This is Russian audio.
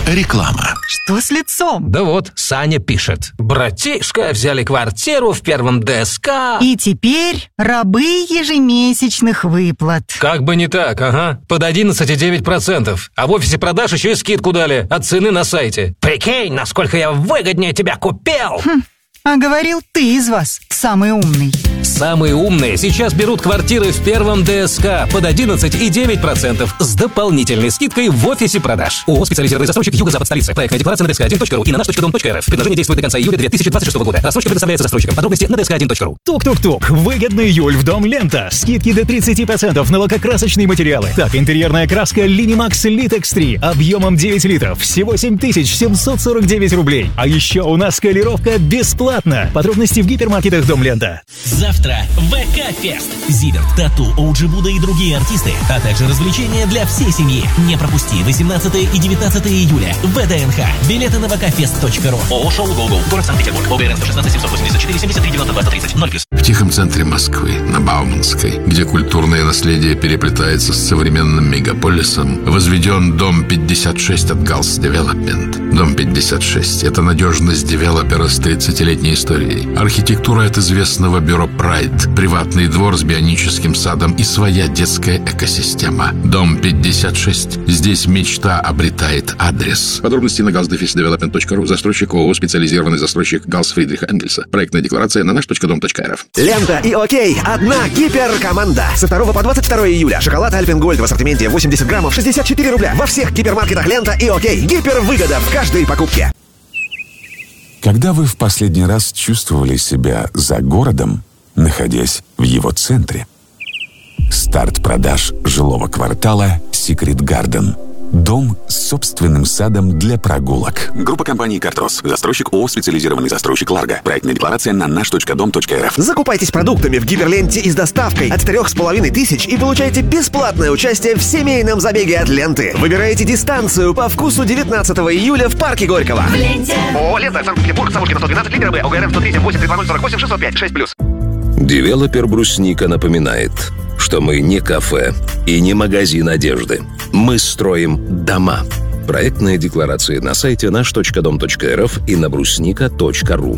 Реклама. Что с лицом? Да вот, Саня пишет. Братишка, взяли квартиру в первом ДСК. И теперь рабы ежемесячных выплат. Как бы не так, ага. Под 11,9%. А в офисе продаж еще и скидку дали от цены на сайте. Прикинь, насколько я выгоднее тебя купил. А говорил, ты из вас самый умный. Самые умные сейчас берут квартиры в первом ДСК под 11,9% с дополнительной скидкой в офисе продаж. ООО «Специализированный застройщик Юго-Запад столицы». Проектная декларация на dsk1.ru и на nаш.dom.rf. Предложение действует до конца июля 2026 года. Рассрочка предоставляется застройщикам. Подробности на dsk1.ru. Тук-тук-тук. Выгодный июль в Дом Лента. Скидки до 30% на лакокрасочные материалы. Так, интерьерная краска Linimax Litex 3 объемом 9 литров. Всего 7749 рублей. А еще у нас колировка бесплатно. Подробности в гипермаркетах Дом Лента. Завтра ВК-фест. Зиверт, Тату, Оуджи Буда и другие артисты, а также развлечения для всей семьи. Не пропусти 18 и 19 июля в ВДНХ. Билеты на vkfest.ru. ООО «Шоу Go-Go». Город Санкт-Петербург. ОГРН 116 784 73 92 130 0+. В тихом центре Москвы, на Бауманской, где культурное наследие переплетается с современным мегаполисом, возведен Дом 56 от Галс Development. Дом 56 – это надежность девелопера с 30-летней историей. Архитектура от известного бюро Pride, приватный двор с бионическим садом и своя детская экосистема. Дом 56. Здесь мечта обретает адрес. Подробности на galsdevelopment.ru. Застройщик ООО «Специализированный застройщик Галс Фридриха Энгельса». Проектная декларация на nаш.dom.rf. Лента и ОКей. Одна гиперкоманда. Со 2 по 22 июля. Шоколад Альпен Гольд в ассортименте 80 граммов 64 рубля. Во всех гипермаркетах Лента и ОКей. Гипервыгода в каждой покупке. Когда вы в последний раз чувствовали себя за городом, находясь в его центре? Старт продаж жилого квартала Secret Garden. Дом с собственным садом для прогулок. Группа компаний «Картрос». Застройщик ООО «Специализированный застройщик Ларго». Проектная декларация на nаш.dom.rf. Закупайтесь продуктами в Гиперленте и с доставкой от 3500 и получайте бесплатное участие в семейном забеге от Ленты. Выбираете дистанцию по вкусу 19 июля в парке Горького. В Ленте. ООО «Лента», Санкт-Петербург, Савушкина, 112, литра Б, ОГРН 103 8 320 605 6+. Девелопер «Брусника» напоминает, что мы не кафе и не магазин одежды. Мы строим дома. Проектные декларации на сайте nаш.dom.rf и на брусника.ру.